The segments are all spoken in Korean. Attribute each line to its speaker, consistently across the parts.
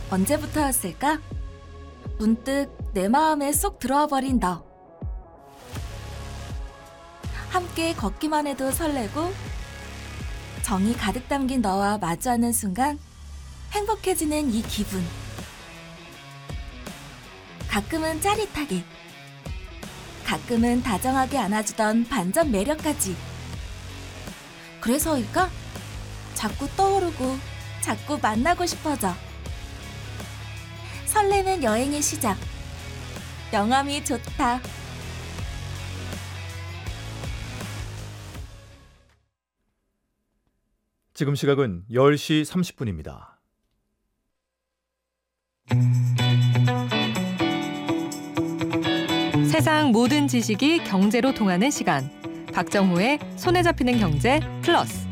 Speaker 1: 언제부터였을까? 문득 내 마음에 쏙 들어와 버린 너. 함께 걷기만 해도 설레고 정이 가득 담긴 너와 마주하는 순간 행복해지는 이 기분. 가끔은 짜릿하게, 가끔은 다정하게 안아주던 반전 매력까지. 그래서일까? 자꾸 떠오르고 자꾸 만나고 싶어져. 설레는 여행의 시작. 영암이 좋다.
Speaker 2: 지금 시각은 10시 30분입니다.
Speaker 3: 세상 모든 지식이 경제로 통하는 시간. 박정호의 손에 잡히는 경제 플러스.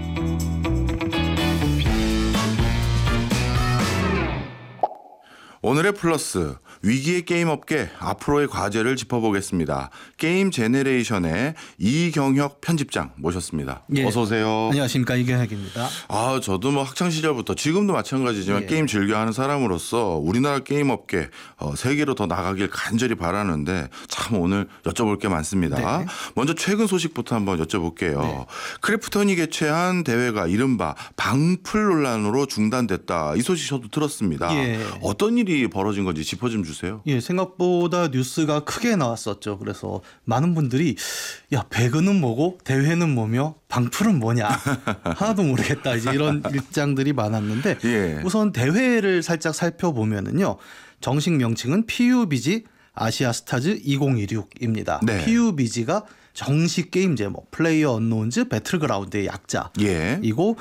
Speaker 4: 오늘의 플러스, 위기의 게임 업계 앞으로의 과제를 짚어보겠습니다. 게임 제네레이션의 이경혁 편집장 모셨습니다.
Speaker 5: 예.
Speaker 4: 어서 오세요.
Speaker 5: 안녕하십니까, 이경혁입니다.
Speaker 4: 저도 뭐 학창 시절부터 지금도 마찬가지지만
Speaker 5: 예.
Speaker 4: 게임 즐겨하는 사람으로서 우리나라 게임 업계 세계로 더 나가길 간절히 바라는데 참 오늘 여쭤볼 게 많습니다.
Speaker 5: 네.
Speaker 4: 먼저 최근 소식부터 한번 여쭤볼게요.
Speaker 5: 네.
Speaker 4: 크래프톤이 개최한 대회가 이른바 방풀 논란으로 중단됐다. 이 소식 저도 들었습니다.
Speaker 5: 예.
Speaker 4: 어떤 일이 벌어진 건지 짚어 좀 주세요.
Speaker 5: 예, 생각보다 뉴스가 크게 나왔었죠. 그래서 많은 분들이 야, 배그는 뭐고 대회는 뭐며 방풀은 뭐냐 하나도 모르겠다, 이제 이런 입장들이 많았는데
Speaker 4: 예.
Speaker 5: 우선 대회를 살짝 살펴보면은요, 정식 명칭은 PUBG 아시아 스타즈 2016입니다.
Speaker 4: 네.
Speaker 5: PUBG가 정식 게임 제목 플레이어 언노운즈 배틀그라운드의 약자이고,
Speaker 4: 예.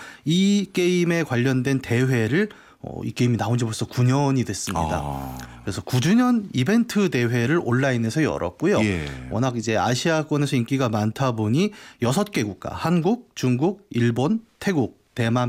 Speaker 5: 이 게임에 관련된 대회를 이 게임이 나온 지 벌써 9년이 됐습니다. 그래서 9주년 이벤트 대회를 온라인에서 열었고요.
Speaker 4: 예.
Speaker 5: 워낙 이제 아시아권에서 인기가 많다 보니 6개 국가, 한국, 중국, 일본, 태국, 대만,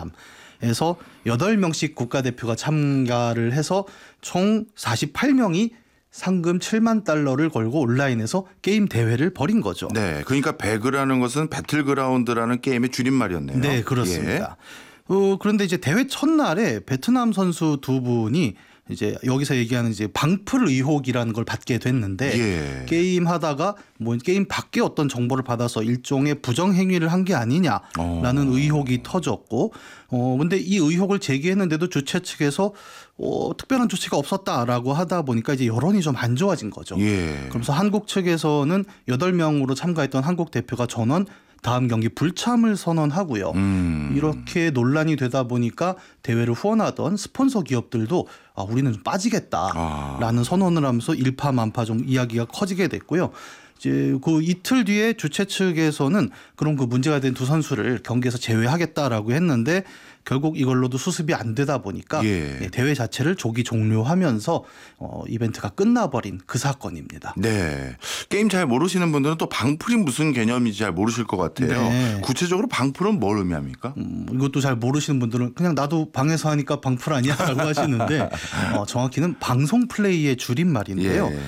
Speaker 5: 베트남에서 8명씩 국가대표가 참가를 해서 총 48명이 상금 7만 달러를 걸고 온라인에서 게임 대회를 벌인 거죠.
Speaker 4: 네, 그러니까 배그라는 것은 배틀그라운드라는 게임의 줄임말이었네요.
Speaker 5: 네, 그렇습니다.
Speaker 4: 예.
Speaker 5: 그런데 이제 대회 첫날에 베트남 선수 두 분이 이제 여기서 얘기하는 이제 방풀 의혹이라는 걸 받게 됐는데,
Speaker 4: 예.
Speaker 5: 게임 하다가 뭐 게임 밖에 어떤 정보를 받아서 일종의 부정 행위를 한 게 아니냐라는 의혹이 터졌고, 근데 이 의혹을 제기했는데도 주최 측에서 특별한 조치가 없었다라고 하다 보니까 이제 여론이 좀 안 좋아진 거죠.
Speaker 4: 예.
Speaker 5: 그러면서 한국 측에서는 8명으로 참가했던 한국 대표가 전원 다음 경기 불참을 선언하고요. 이렇게 논란이 되다 보니까 대회를 후원하던 스폰서 기업들도 우리는 좀 빠지겠다라는 선언을 하면서 일파만파 좀 이야기가 커지게 됐고요. 이제 그 이틀 뒤에 주최 측에서는 그런 그 문제가 된 두 선수를 경기에서 제외하겠다라고 했는데 결국 이걸로도 수습이 안 되다 보니까
Speaker 4: 예.
Speaker 5: 대회 자체를 조기 종료하면서 이벤트가 끝나버린 그 사건입니다.
Speaker 4: 네. 게임 잘 모르시는 분들은 또 방풀이 무슨 개념인지 잘 모르실 것 같아요.
Speaker 5: 네.
Speaker 4: 구체적으로 방풀은 뭘 의미합니까?
Speaker 5: 이것도 잘 모르시는 분들은 그냥 나도 방에서 하니까 방풀 아니야라고 하시는데 정확히는 방송 플레이의 줄임말인데요.
Speaker 4: 예.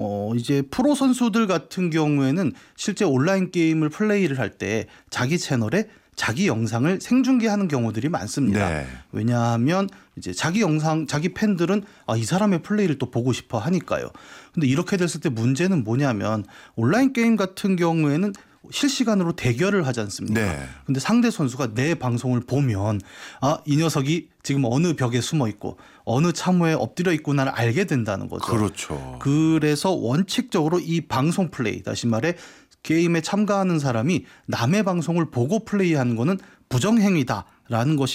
Speaker 5: 이제 프로 선수들 같은 경우에는 실제 온라인 게임을 플레이를 할 때 자기 채널에 자기 영상을 생중계하는 경우들이 많습니다.
Speaker 4: 네.
Speaker 5: 왜냐하면 이제 자기 영상, 자기 팬들은 이 사람의 플레이를 또 보고 싶어 하니까요. 근데 이렇게 됐을 때 문제는 뭐냐면 온라인 게임 같은 경우에는 실시간으로 대결을 하지 않습니까?
Speaker 4: 네.
Speaker 5: 근데 상대 선수가 내 방송을 보면 이 녀석이 지금 어느 벽에 숨어 있고 어느 참호에 엎드려 있구나를 알게 된다는 거죠.
Speaker 4: 그렇죠.
Speaker 5: 그래서 원칙적으로 이 방송 플레이, 다시 말해 게임에 참가하는 사람이 남의 방송을 보고 플레이하는 거는 부정행위다라는 것이